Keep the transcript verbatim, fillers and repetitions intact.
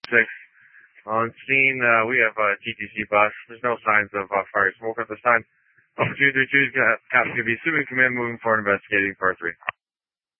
six. On scene, uh, we have a T T C bus. There's no signs of uh, fire smoke at this time. Alpha two three two, Captain P B, assuming command, moving forward, investigating part three.